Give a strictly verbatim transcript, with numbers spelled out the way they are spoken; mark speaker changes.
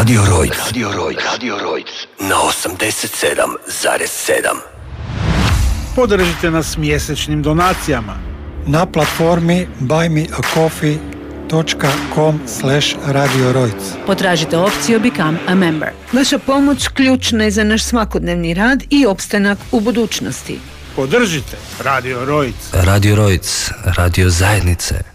Speaker 1: Radio Rojc. Radio Rojc. Radio Rojc. Na osamdeset sedam zarez sedam.
Speaker 2: Podržite nas mjesečnim donacijama
Speaker 3: na platformi buy me a coffee dot com slash Radio Rojc.
Speaker 4: Potražite opciju Become a Member.
Speaker 5: Vaša pomoć ključna je za naš svakodnevni rad i opstanak u budućnosti.
Speaker 2: Podržite Radio Rojc.
Speaker 1: Radio Rojc, radio zajednice.